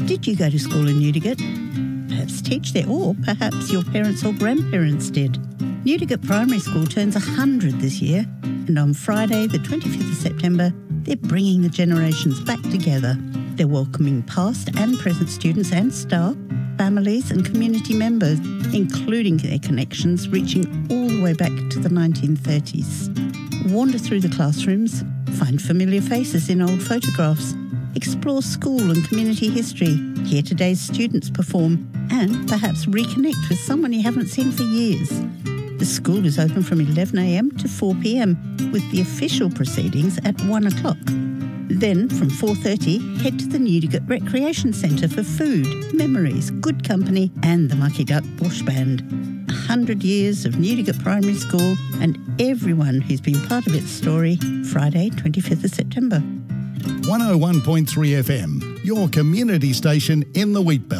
Did you go to school in Newdigate? Perhaps teach there, or perhaps your parents or grandparents did. Newdigate Primary School turns 100 this year, and on Friday, the 25th of September, they're bringing the generations back together. They're welcoming past and present students and staff, families and community members, including their connections reaching all the way back to the 1930s. Wander through the classrooms, find familiar faces in old photographs, explore school and community history, hear today's students perform, and perhaps reconnect with someone you haven't seen for years. The school is open from 11 a.m. to 4 p.m, with the official proceedings at 1 o'clock. Then, from 4:30, head to the Newdigate Recreation Centre for food, memories, good company and the Mucky Duck Bush Band. 100 years of Newdigate Primary School and everyone who's been part of its story, Friday, 25th of September. 101.3 FM, your community station in the Wheatbelt.